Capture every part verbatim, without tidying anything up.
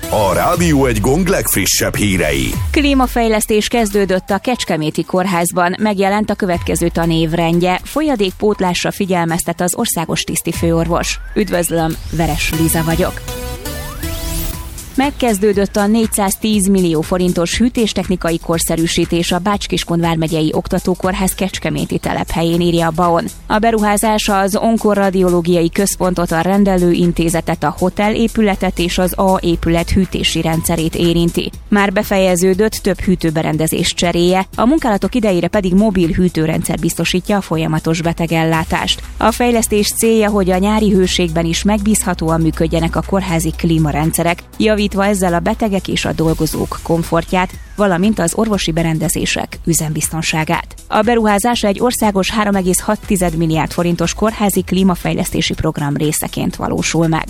A Rádió Egy gong legfrissebb hírei. Klímafejlesztés kezdődött a Kecskeméti Kórházban, megjelent a következő tanév rendje, folyadékpótlásra figyelmeztet az országos tisztifőorvos. Üdvözlöm, Veres Liza vagyok. Megkezdődött a négyszáztíz millió forintos hűtéstechnikai korszerűsítés a Bács-Kiskun vármegyei oktatókórház kecskeméti telephelyén, írja a bé á o en. A beruházás az onkoradiológiai központot, a rendelőintézetet, a hotelépületet és az A épület hűtési rendszerét érinti. Már befejeződött több hűtőberendezés cseréje, a munkálatok idejére pedig mobil hűtőrendszer biztosítja a folyamatos betegellátást. A fejlesztés célja, hogy a nyári hőségben is megbízhatóan működjenek a kórházi klímarendszerek, javítva ezzel a betegek és a dolgozók komfortját, valamint az orvosi berendezések üzembiztonságát. A beruházás egy országos három egész hat milliárd forintos kórházi klímafejlesztési program részeként valósul meg.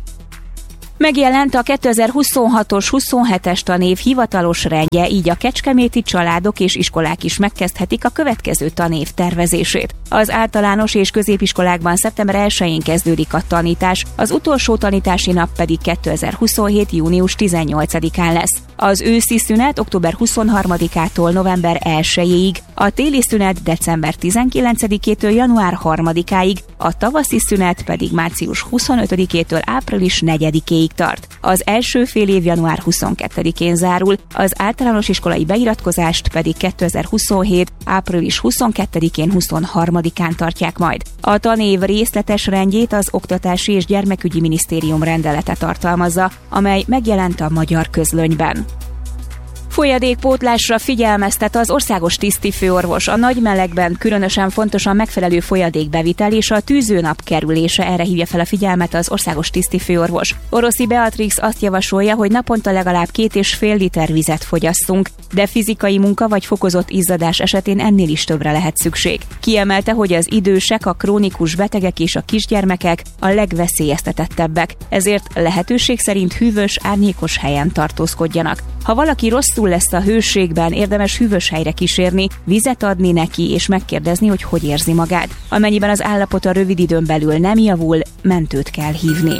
Megjelent a kétezer-huszonhatos huszonhetes tanév hivatalos rendje, így a kecskeméti családok és iskolák is megkezdhetik a következő tanév tervezését. Az általános és középiskolákban szeptember elsején kezdődik a tanítás, az utolsó tanítási nap pedig kétezer-huszonhét június tizennyolcadikán lesz. Az őszi szünet október huszonharmadikától november elsejéig, a téli szünet december tizenkilencedikétől január harmadikáig, a tavaszi szünet pedig március huszonötödikétől április negyedikéig tart. Az első fél év január huszonkettedikén zárul, az általános iskolai beiratkozást pedig kétezer-huszonhét április huszonkettedikén huszonharmadikán tartják majd. A tanév részletes rendjét az Oktatási és Gyermekügyi Minisztérium rendelete tartalmazza, amely megjelent a Magyar Közlönyben. Folyadékpótlásra figyelmeztet az országos tisztifőorvos. A nagy melegben különösen fontos a megfelelő folyadékbevitel és a tűzőnap kerülése, erre hívja fel a figyelmet az országos tisztifőorvos. Oroszi Beatrix azt javasolja, hogy naponta legalább két és fél liter vizet fogyasszunk, de fizikai munka vagy fokozott izzadás esetén ennél is többre lehet szükség. Kiemelte, hogy az idősek, a krónikus betegek és a kisgyermekek a legveszélyeztetettebbek, ezért lehetőség szerint hűvös, árnyékos helyen tartózkodjanak. Ha valaki rosszul lesz a hőségben, érdemes hűvös helyre kísérni, vizet adni neki és megkérdezni, hogy hogy érzi magát. Amennyiben az állapota rövid időn belül nem javul, mentőt kell hívni.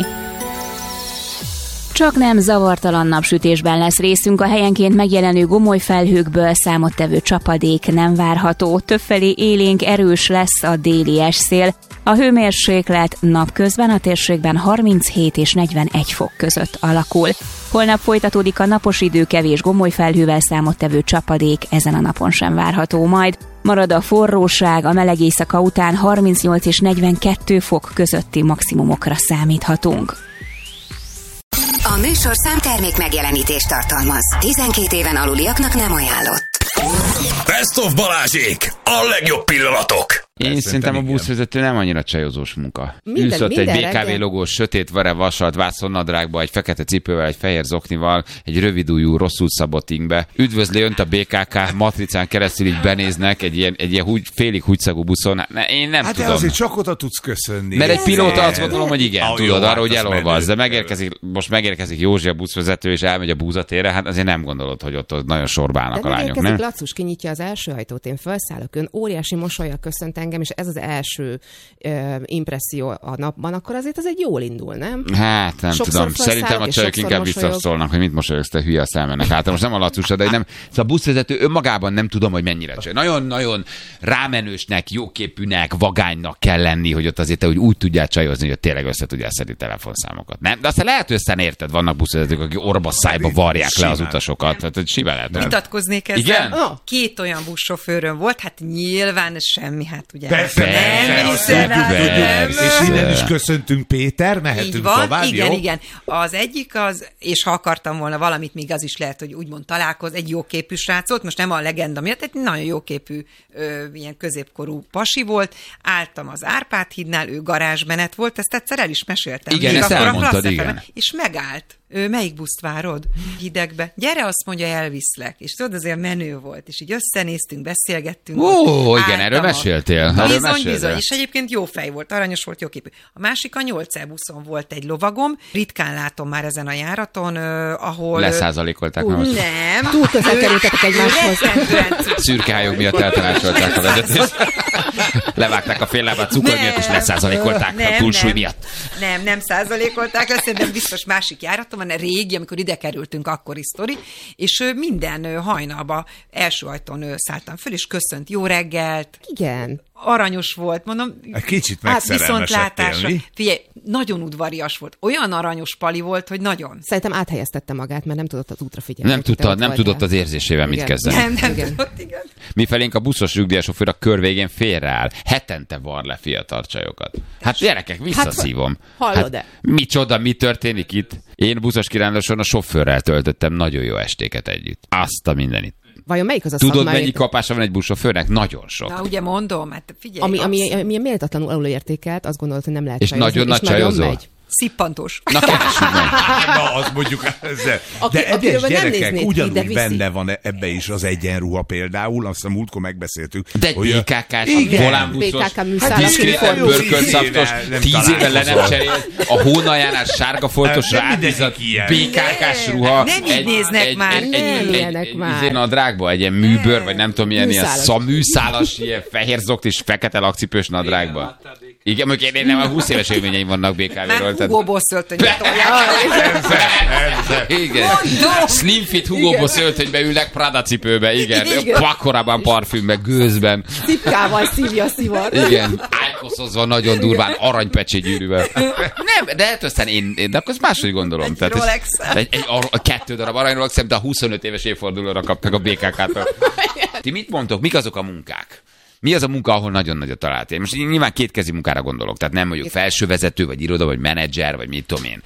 Csak nem zavartalan napsütésben lesz részünk, a helyenként megjelenő gomoly felhőkből számottevő csapadék nem várható. Többfelé élénk erős lesz a déli esszél. A hőmérséklet napközben a térségben harminchét és negyvenegy fok között alakul. Holnap folytatódik a napos idő, kevés gomoly felhővel számottevő csapadék ezen a napon sem várható majd. Marad a forróság, a meleg éjszaka után harmincnyolc és negyvenkettő fok közötti maximumokra számíthatunk. A műsorszám termék megjelenítést tartalmaz. tizenkét éven aluliaknak nem ajánlott. Best of Balázsék! A legjobb pillanatok! Én szerintem a buszvezető nem annyira csajozós munka. Minden, Ülsz ott egy minden bé ká vé reggel. logós, sötét vare vasalt, vászonnadrágba, egy fekete cipővel, egy fehér zoknival, egy rövidújú, rosszul szabott ingbe. Üdvözli önt a bé ká ká, matricán keresztül így benéznek egy ilyen, egy ilyen húgy, félig húgyszagú buszon. Ne, én nem hát tudom. Hát azért csak oda tudsz köszönni. Mert egy pilóta azt gondolom, hogy igen, Ah, tudod, jó, arra, hogy hát az elolvaz, de menő. megérkezik, most megérkezik Józsi a buszvezető, és elmegy a búzatérre, hát azért nem gondolod, hogy ott, ott nagyon sorba állnak De a lányok, megérkezik, nem? Lacus kinyitja az első ajtót, én felszállok, ön óriási mosollyal köszönt engem, és ez az első ö, impresszió a napban, akkor azért az egy jól indul, nem? Hát nem Sokszor tudom. felszállok, Szerintem a és csajok sokszor inkább mosolyog. visszaszólnak, hogy mit mosolyogsz, te hülye, a szemenek. Hát most nem a Lacusa, de nem. Szóval a buszvezető önmagában nem tudom, hogy mennyire csaj. Nagyon-nagyon rámenősnek, jóképűnek, vagánynak kell lenni, hogy ott azért te úgy, úgy tudjál csajozni, hogy tényleg össze tudjál szedni telefonszámokat. Nem? De aztán lehet, hogy aztán érted, vannak buszvezetők, akik orba szájba varják le az Simán. utasokat. Tehát hogy simán lehet. Vitatkoznék ezzel. Igen? Oh. Két olyan buszsofőrön volt, hát nyilván ez semmi, hát ugye. Persze, nem persze, hiszem, tudjuk, hát tudjuk. nem. És innen is köszöntünk, Péter, Így mehetünk van, tovább, igen, jó? igen. Az egyik az, és ha akartam volna valamit, még az is lehet, hogy úgymond találkoz, egy jóképű srác volt, most nem a legenda miatt, egy nagyon jóképű, ö, ilyen középkorú pasi volt, álltam az Árpád hídnál, ő garázsmenet volt, ezt egyszer el is meséltem. Igen, Még ezt akkor a elmondtad, Klassz igen. ef em-en, és megállt. Ő, melyik buszt várod? Hidegbe. Gyere, azt mondja, elviszlek. És tudod, azért menő volt. És így összenéztünk, beszélgettünk. Ó, igen, erről Álltam a- meséltél. Erről Bizony, meséltél. bizony. És egyébként jó fej volt, aranyos volt, jóképű. A másik a nyolc E buszon volt egy lovagom. Ritkán látom már ezen a járaton, uh, ahol... Leszázalékolták meg most. Nem. Túl közel kerültetek egymáshoz. Rettentően cuki Szürke hályok volt. miatt eltanácsolták a vezetést. Levágták a fél lábát cukor Nem. miatt, és leszázalékolták a túlsúly miatt. Nem, nem százalékolták, azt szerintem biztos másik járatom van, régi, amikor ide kerültünk, akkori sztori, és ö, minden ö, hajnalba első ajtón ö, szálltam föl, és köszönt, jó reggelt. Igen. Aranyos volt, mondom. Egy kicsit hát megszerelmesedtél, viszontlátásra. mi? Figyelj, nagyon udvarias volt. Olyan aranyos pali volt, hogy nagyon. Szerintem áthelyeztette magát, mert nem tudott az útra figyelni. Nem, tudta, nem tudott az érzésével mit Igen. kezdeni. Nem, nem Igen. tudott, igen. Mi felénk a buszos nyugdíjasofőr a kör végén félreáll. Hetente var le fiatal csajokat. Hát gyerekek, visszaszívom. hallod-e? Hát, micsoda, mi történik itt? Én buszos kiránduláson a sofőrrel töltöttem nagyon jó estéket együtt. Azt a mindenit. Vajon melyik az a Tudod, szakmai... mennyi kapása van egy buszsofőrnek? Nagyon sok. Na, ugye mondom, hát figyelj. Ami, ami, abszolút. ami méltatlanul alulértékelt, azt gondolod, hogy nem lehet És csajozni, nagyon nagy csajozó? megy. Szippantós. Na, keressük meg. Na, az mondjuk ezzel. Aki- De akiről egyes nem gyerekek néznéd ki, de ugyanúgy viszi. benne van ebbe is az egyenruha például, azt a múltkor megbeszéltük. De egy hogy bé a- ká ká-s, Igen. volánbuszos, bé ká ká műszálas diszkréten uniform. pörkölszaptos, Tíz éve nem tíz éve le nem találkozol. cserélt, a hónaljánál sárga foltosra Nem mindegyik átbízott ilyen. bé ká ká-s ruha. Nem így néznek már. Egy, Nem egy, ilyenek egy, már. egy, egy nadrágba, egy ilyen műbőr, vagy nem tudom, milyen ilyen Műszálas. szaműszálas, ilyen fehér zokt és fekete lakcipős nadrágba. Igen, mondjuk én, én nem, a húsz éves élményeim vannak bé ká vé-ről. Már Hugo Boss öltönybe tolják. Igen. Slim fit Hugo Boss öltönybe ülnek Prada cipőbe, igen. Igen. Pakkorában, parfümbe, gőzben. Cipkával szívja a szivar. Igen, ájkoszozva nagyon durván, aranypecségyűrűvel. Nem, de hát aztán én, én de akkor azt máshogy gondolom. Egy Tehát ez- Rolex-el. egy, egy, a kettő darab arany Rolex, de a huszonöt éves évfordulóra kaptak a bé ká ká-tól. Ti mit mondtok? Mik azok a munkák? Mi az a munka, ahol nagyon nagyot talált? Én most nyilván kétkezi munkára gondolok, tehát nem mondjuk felsővezető, vagy iroda, vagy menedzser, vagy mit tudom én,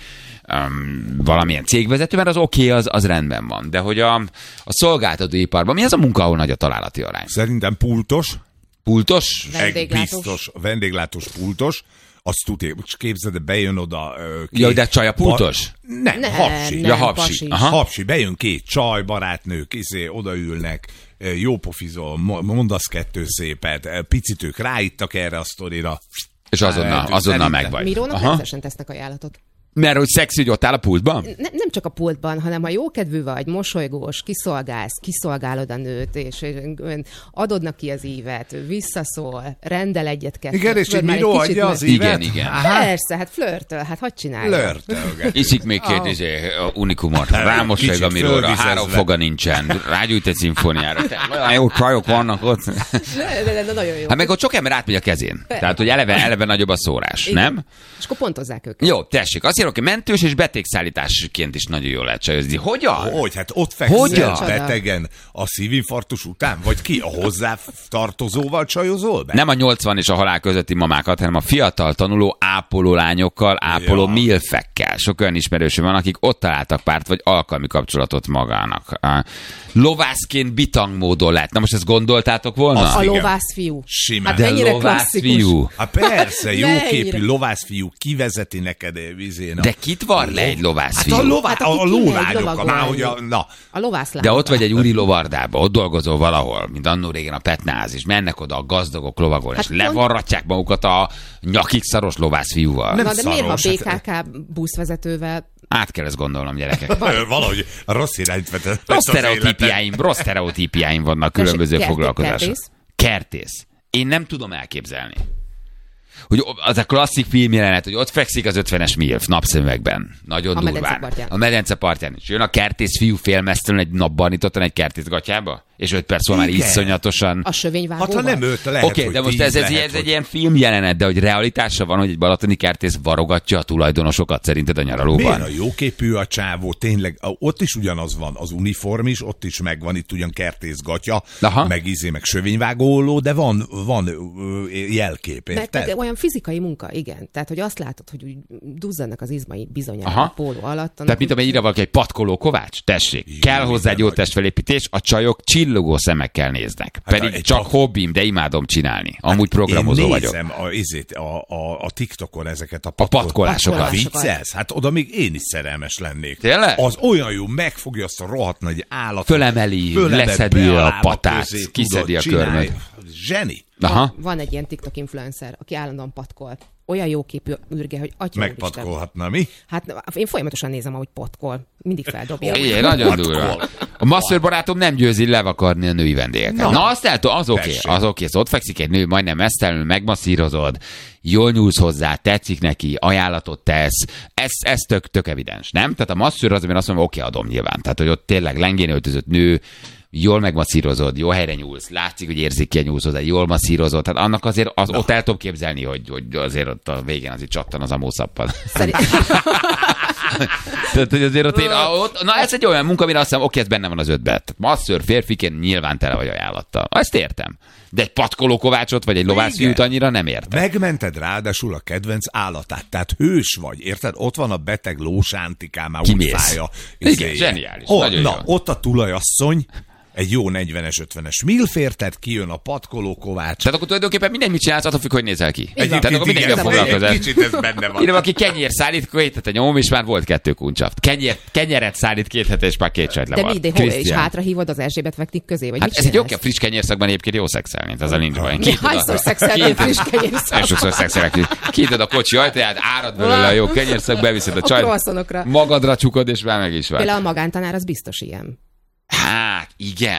um, valamilyen cégvezető, mert az oké, okay, az, az rendben van. De hogy a, a szolgáltatóiparban mi az a munka, ahol nagy a találati arány? Szerintem pultos, Pultos? Vendéglátós. biztos, vendéglátós pultos, azt tudja, most képzeld, de bejön oda... ö, két- Ja, de csaj a pultos? Ba- nem, Nem, hapsi. nem, Ja, hapsi. pasi. Aha. Hapsi, bejön két csaj, barátnők, izé, odaülnek, jó pofizol, mo- mondasz kettő szépet, picit ők ráittak erre a sztorira. És azonnal, Eltűnt. azonnal Szerintem. megvagy. Mirónak Aha. rendszeresen tesznek ajánlatot. Mert hogy szexi, hogy ott áll a pultban? Ne, nem csak a pultban, hanem ha jókedvű vagy, mosolygós, kiszolgálsz, kiszolgálod a nőt, és és adod neki az ívet, visszaszól, rendel egyet-kettőt. Igen, és tudod, így már egy Miró kicsit adja meg- az ívet? Igen, igen. Persze, hát flörtöl, hát hadd csinálja. Lörtölget. Iszik még két izé, a unikumot. Rámosolyog a Kicsit Miróra, fölvizezve. három foga nincsen. Rágyújt egy szimfóniára. Te, olyan jó csajok vannak ott. De, de, de, de nagyon jó. Hát meg ott sok ember átmegy a kezén. Tehát, hogy eleve, eleve nagyobb a szórás, Igen. nem? És akkor pontozzák őket. Jó, tessék, azt írok, hogy mentős és betegszállításként is nagyon jól lehet csajozni. Hogyan? Hogy? Hát ott Hogyan? fekszel betegen a szívinfarktus után? Vagy ki? A hozzá tartozóval csajozol be? Nem a nyolcvan és a halál közötti mamákat, hanem a fiatal tanuló ápoló lányokkal, ápoló Ja. milfekkel. Sok olyan ismerősöm van, akik ott találtak párt vagy alkalmi kapcsolatot magának. A lovászként bitang módon lehet. Na most ezt gondoltátok volna? Az A igen. lovász fiú. Simán. Hát De mennyire lovász klasszikus. fiú. Hát persze, jó Mennyire? képű lovászfiú kivezeti neked eh, vizén. a- De kit var le egy lovász Hát fiú? a, lová, Hát a, aki a kimegy lólányokkal, lovagolni. már hogy a, na, A lovászlány. De ott vagy egy úri lovardába, ott dolgozol valahol, mint annó régen a Petnáz, és mennek oda a gazdagok lovagolni, Hát és pont- levarratják magukat a nyakig szaros lovász fiúval. Nem Na de miért, ha szaros, bé ká ká buszvezetővel Át kell ezt gondolnom, gyerekek. Ö, valahogy a rossz irányt vetett. Rossz sztereotípiáim, rossz sztereotípiáim vannak különböző Tessék, foglalkozások. kertész? Kertész. Én nem tudom elképzelni. Hogy az a klasszik filmjelenet, hogy ott fekszik az ötvenes milf napszemüvegben. Nagyon A medence durván. partján. A medence partján is. Jön a kertész fiú félmeztelen egy napbarnitottan egy kertész gatyába, és öt perc múlva már Igen. iszonyatosan... a sövényvágóval. Hát ha nem öt, lehet, Oké, okay, hogy de most tíz, ez, ez, lehet, ez egy hogy- ilyen filmjelenet, de hogy realitása van, hogy egy balatoni kertész varogatja a tulajdonosokat szerinted a nyaralóban? Miért a jóképű a csávó? Tényleg, a- ott is ugyanaz van, az uniform is, ott is megvan, itt ugyan kertészgatya, Aha. meg izé, meg sövényvágóolló, de van, van ö, jelkép, Mert érted? de olyan fizikai munka, igen. Tehát, hogy azt látod, hogy úgy duzzadnak az izmai bizonyára Aha. a póló alatt. Tehát mint amely írja valaki egy patkoló Kovács? Tessék, Jó, kell hozzá egy jó nagy. testfelépítés, a csajok csillogó szemekkel néznek. Hát Pedig egy csak pat- hobbim, de imádom csinálni. Amúgy programozó Én vagyok. nézem a, izét, a, a, a TikTokon ezeket a, A patkol- patkolásokat. Patkolásokat. Viccelsz? Hát oda még én is szerelmes lennék. Tényleg? Az olyan jó, megfogja azt a rohadt nagy állatot. Fölemeli, fölemel leszedi be a lába patát, közé, kiszedi tudod, a csinálj. körmöt. Zseni. Aha. Van egy ilyen TikTok influencer, aki állandóan patkol. olyan jóképű ürge, hogy atya megpatkolhatna, mi? Hát én folyamatosan nézem, ahogy patkol. Mindig feldobja. Igen, nagyon durva. A masször barátom nem győzi levakarni a női vendégeket. Na, Na azt el, az oké, okay, az oké, okay. Szóval ott fekszik egy nő, majdnem mesztelenül, megmasszírozod, jól nyúlsz hozzá, tetszik neki, ajánlatot tesz, ez, ez tök, tök evidens, nem? Tehát a masször az, amire azt mondom, oké, okay, adom nyilván. Tehát, hogy ott tényleg lengén öltözött nő, jól megmasszírozod, jó helyre nyúlsz, látszik, hogy érzik ki a nyúlsz hozzá, jól masszírozod, tehát annak azért az, ott el tudom képzelni, hogy, hogy azért ott a végén azért csattan az amószappal. Tehát, hogy azért ott, én, ott, na ez egy olyan munka, amire azt hiszem, oké, ez benne van az ötben. Tehát masször férfiként nyilván tele vagy ajánlattal. Ezt értem. De egy patkoló kovácsot, vagy egy lovászfiút annyira nem értem. Megmented ráadásul a kedvenc állatát, tehát hős vagy, érted? Ott van a beteg lósántikám, már úgy fája. Igen, zseniális. Hol, na, ott a tulajasszony, egy jó negyvenes, ötvenes milfértet, kijön a patkoló kovács. Tehát akkor tulajdonképpen mindegy, mit csinálsz, attól függ, hogy nézel ki. Egyébként Tehát akkor mindenki a foglalkozás. Kicsit ez benne van. Ide aki kenyér szállít, két a nyom, és már volt kettő kuncsaft. Kenyér, kenyeret szállít két hete, és már két sajt le de van. mi, de hol, és hátra hívod az Erzsébet vektik közé? Vagy hát ez egy oké, friss kenyérszakban egyébként jó szexelni, ez a nincs baj. Hányszor szexelni friss kenyérszakban? Sokszor szexelek. Kinyitod a kocsi ajtaját, árad belőle a jó kenyérszak, beviszed a csajt, magadra csukod, és már meg is vagy. Például a magántanár az biztos ilyen. Hát, igen.